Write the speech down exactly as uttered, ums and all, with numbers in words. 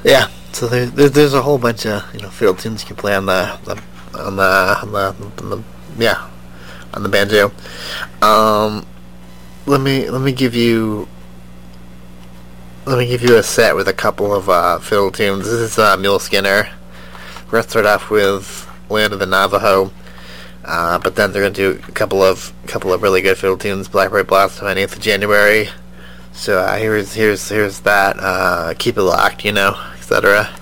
Yeah. So there, there, there's a whole bunch of you know fiddle tunes you can play on the, the on the on the, on the yeah on the banjo. Um, let me let me give you let me give you a set with a couple of uh, fiddle tunes. This is uh, Mule Skinner. We're gonna start off with Land of the Navajo, uh, but then they're gonna do a couple of couple of really good fiddle tunes. Blackbird Blossom on eighth of January. So uh, here's here's here's that. Uh, Keep It Locked, you know, et cetera.